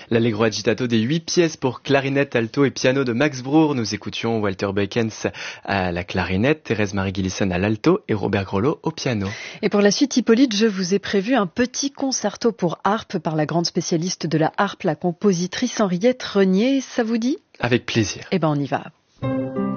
L'Allegro agitato des 8 pièces pour clarinette, alto et piano de Max Bruch. Nous écoutions Walter Beukens à la clarinette, Thérèse Marie Gillissen à l'alto et Robert Grolot au piano. Et pour la suite, Hippolyte, je vous ai prévu un petit concerto pour harpe par la grande spécialiste de la harpe, la compositrice Henriette Renier. Ça vous dit ? Avec plaisir. Eh ben, on y va.